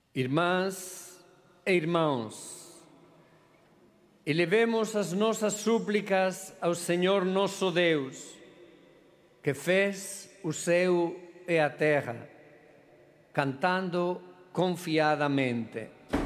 Irmãs e irmãos, elevemos as nossas súplicas ao Senhor nosso Deus, que fez o céu e a terra, cantando confiadamente.